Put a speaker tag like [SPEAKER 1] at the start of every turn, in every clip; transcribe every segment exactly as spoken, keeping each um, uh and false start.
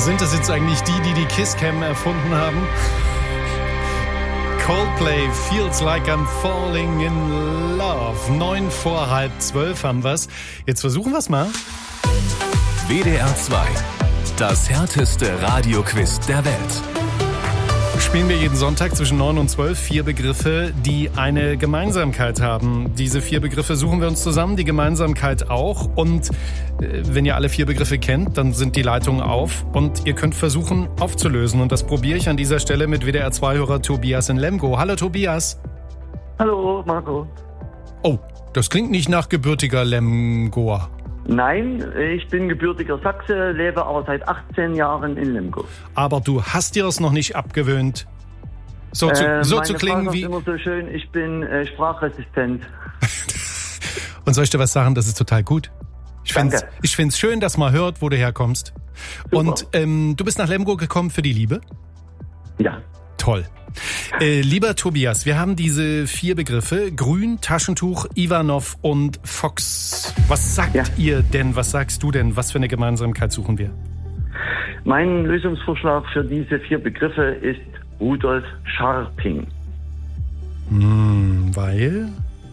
[SPEAKER 1] Sind das jetzt eigentlich die, die die Kisscam erfunden haben? Coldplay, Feels Like I'm Falling in Love. Neun vor halb zwölf haben wir's. Jetzt versuchen wir's mal.
[SPEAKER 2] W D R zwei, das härteste Radioquiz der Welt.
[SPEAKER 1] Spielen wir jeden Sonntag zwischen neun und zwölf vier Begriffe, die eine Gemeinsamkeit haben. Diese vier Begriffe suchen wir uns zusammen, die Gemeinsamkeit auch. Und äh, wenn ihr alle vier Begriffe kennt, dann sind die Leitungen auf und ihr könnt versuchen aufzulösen. Und das probiere ich an dieser Stelle mit W D R zwei-Hörer Tobias in Lemgo. Hallo Tobias.
[SPEAKER 3] Hallo Marco.
[SPEAKER 1] Oh, das klingt nicht nach gebürtiger Lemgoer.
[SPEAKER 3] Nein, ich bin gebürtiger Sachse, lebe aber seit achtzehn Jahren in Lemgo.
[SPEAKER 1] Aber du hast dir es noch nicht abgewöhnt, so zu,
[SPEAKER 3] äh,
[SPEAKER 1] so
[SPEAKER 3] meine
[SPEAKER 1] zu klingen
[SPEAKER 3] Frau
[SPEAKER 1] wie...
[SPEAKER 3] sagt immer so schön, ich bin äh, sprachresistent.
[SPEAKER 1] Und soll ich dir was sagen, das ist total gut. Ich
[SPEAKER 3] Danke.
[SPEAKER 1] find's, ich find's schön, dass man hört, wo du herkommst.
[SPEAKER 3] Super.
[SPEAKER 1] Und ähm, du bist nach Lemgo gekommen für die Liebe?
[SPEAKER 3] Ja.
[SPEAKER 1] Toll. Äh, lieber Tobias, wir haben diese vier Begriffe, Grün, Taschentuch, Ivanov und Fox. Was sagt
[SPEAKER 3] Ja.
[SPEAKER 1] ihr denn, was sagst du denn, was für eine Gemeinsamkeit suchen wir?
[SPEAKER 3] Mein Lösungsvorschlag für diese vier Begriffe ist Rudolf Scharping.
[SPEAKER 1] Hm, weil?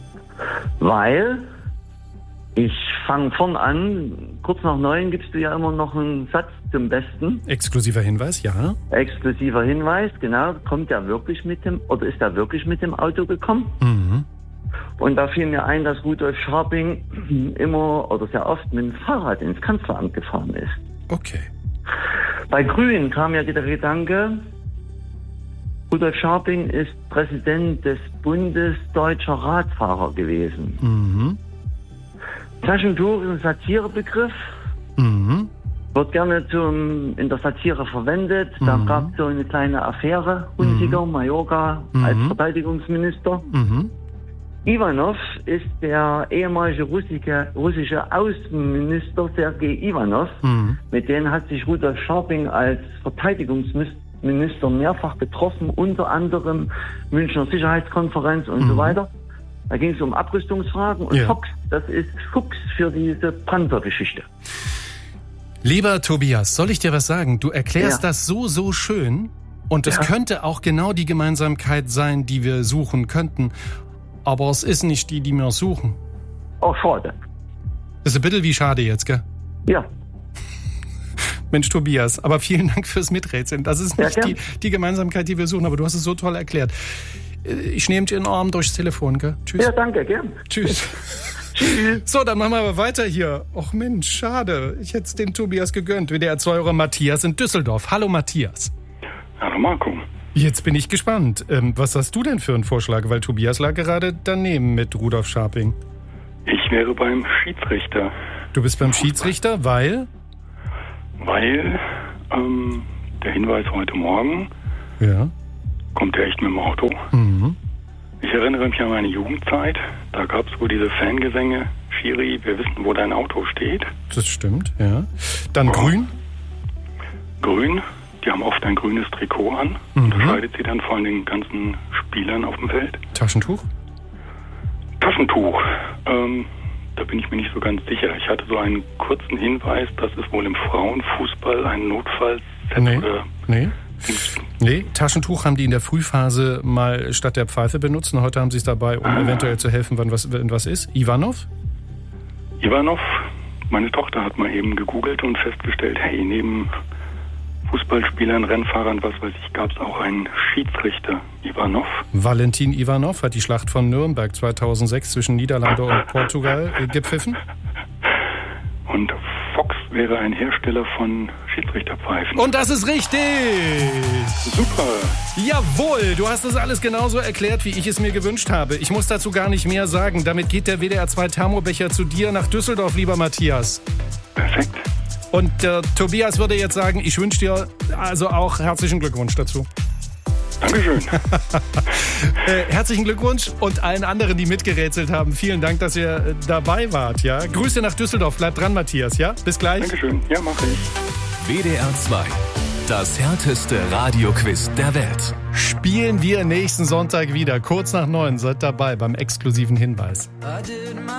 [SPEAKER 3] Weil, ich fange vorn an, kurz nach neun gibst du ja immer noch einen Satz zum Besten.
[SPEAKER 1] Exklusiver Hinweis, ja.
[SPEAKER 3] Exklusiver Hinweis, genau, kommt er wirklich mit dem, oder ist er wirklich mit dem Auto gekommen?
[SPEAKER 1] Mhm.
[SPEAKER 3] Und da fiel mir ein, dass Rudolf Scharping immer oder sehr oft mit dem Fahrrad ins Kanzleramt gefahren ist.
[SPEAKER 1] Okay.
[SPEAKER 3] Bei Grün kam ja der Gedanke, Rudolf Scharping ist Präsident des Bundes Deutscher Radfahrer gewesen.
[SPEAKER 1] Mhm.
[SPEAKER 3] Taschentuch ist ein Satirebegriff,
[SPEAKER 1] Mhm.
[SPEAKER 3] wird gerne zum, in der Satire verwendet. Da
[SPEAKER 1] Mhm.
[SPEAKER 3] gab es so eine kleine Affäre, Hunziker, Mallorca,
[SPEAKER 1] Mhm.
[SPEAKER 3] als Verteidigungsminister.
[SPEAKER 1] Mhm.
[SPEAKER 3] Ivanov ist der ehemalige russische, russische Außenminister Sergei Ivanov.
[SPEAKER 1] Mhm.
[SPEAKER 3] Mit denen hat sich Rudolf Scharping als Verteidigungsminister mehrfach getroffen, unter anderem Münchner Sicherheitskonferenz und
[SPEAKER 1] Mhm.
[SPEAKER 3] so weiter. Da ging es um Abrüstungsfragen und
[SPEAKER 1] Ja.
[SPEAKER 3] Fox, das ist Fuchs für diese Panther-Geschichte.
[SPEAKER 1] Lieber Tobias, soll ich dir was sagen? Du erklärst
[SPEAKER 3] Ja.
[SPEAKER 1] das so, so schön und es
[SPEAKER 3] Ja.
[SPEAKER 1] könnte auch genau die Gemeinsamkeit sein, die wir suchen könnten. Aber es ist nicht die, die wir suchen.
[SPEAKER 3] Oh, schade.
[SPEAKER 1] Das ist ein bisschen wie schade jetzt, gell?
[SPEAKER 3] Ja,
[SPEAKER 1] Mensch, Tobias, aber vielen Dank fürs Miträtseln. Das ist
[SPEAKER 3] Ja,
[SPEAKER 1] nicht
[SPEAKER 3] gern.
[SPEAKER 1] die, die Gemeinsamkeit, die wir suchen, aber du hast es so toll erklärt. Ich nehme dir in den Arm durchs Telefon, gell? Tschüss.
[SPEAKER 3] ja, danke, gern.
[SPEAKER 1] Tschüss.
[SPEAKER 3] Tschüss.
[SPEAKER 1] So, dann machen wir aber weiter hier. Och Mensch, schade. Ich hätte es dem Tobias gegönnt. W D R zwei-Hörer Matthias in Düsseldorf. Hallo Matthias.
[SPEAKER 4] Hallo Marco.
[SPEAKER 1] Jetzt bin ich gespannt. Ähm, was hast du denn für einen Vorschlag? Weil Tobias lag gerade daneben mit Rudolf Scharping.
[SPEAKER 4] Ich wäre beim Schiedsrichter,
[SPEAKER 1] Du bist beim Schiedsrichter, weil?
[SPEAKER 4] weil ähm, der Hinweis heute Morgen
[SPEAKER 1] Ja.
[SPEAKER 4] kommt ja echt mit dem Auto.
[SPEAKER 1] Mhm.
[SPEAKER 4] Ich erinnere mich an meine Jugendzeit. Da gab es wohl diese Fangesänge. Schiri, wir wissen, wo dein Auto steht.
[SPEAKER 1] Das stimmt, ja. Dann
[SPEAKER 4] Ja.
[SPEAKER 1] grün.
[SPEAKER 4] Grün, die haben oft ein grünes Trikot an.
[SPEAKER 1] Mhm.
[SPEAKER 4] Unterscheidet sie dann von den ganzen Spielern auf dem Feld.
[SPEAKER 1] Taschentuch.
[SPEAKER 4] Taschentuch, ähm, da bin ich mir nicht so ganz sicher. Ich hatte so einen kurzen Hinweis, dass es wohl im Frauenfußball ein Notfallset
[SPEAKER 1] Nee.
[SPEAKER 4] oder...
[SPEAKER 1] Nee. Nee, Taschentuch haben die in der Frühphase mal statt der Pfeife benutzt und heute haben sie es dabei, um
[SPEAKER 4] Ah.
[SPEAKER 1] eventuell zu helfen, wann was, wenn was ist. Ivanov?
[SPEAKER 4] Ivanov, meine Tochter hat mal eben gegoogelt und festgestellt, hey, neben Fußballspielern, Rennfahrern, was weiß ich, gab es auch einen Schiedsrichter, Ivanov.
[SPEAKER 1] Valentin Ivanov hat die Schlacht von Nürnberg zweitausendsechs zwischen Niederlande und Portugal äh, gepfiffen.
[SPEAKER 4] Und Fox wäre ein Hersteller von Schiedsrichterpfeifen.
[SPEAKER 1] Und das ist richtig!
[SPEAKER 4] Super!
[SPEAKER 1] Jawohl, du hast das alles genauso erklärt, wie ich es mir gewünscht habe. Ich muss dazu gar nicht mehr sagen. Damit geht der W D R zwei Thermobecher zu dir nach Düsseldorf, lieber Matthias.
[SPEAKER 4] Perfekt.
[SPEAKER 1] Und der Tobias würde jetzt sagen, ich wünsche dir also auch herzlichen Glückwunsch dazu.
[SPEAKER 4] Dankeschön.
[SPEAKER 1] Äh, herzlichen Glückwunsch und allen anderen, die mitgerätselt haben. Vielen Dank, dass ihr äh, dabei wart. Ja? Grüße nach Düsseldorf. Bleib dran, Matthias. Ja? Bis gleich.
[SPEAKER 4] Dankeschön. Ja, mache ich.
[SPEAKER 2] W D R zwei, das härteste Radioquiz der Welt.
[SPEAKER 1] Spielen wir nächsten Sonntag wieder. Kurz nach neun. Seid dabei beim exklusiven Hinweis.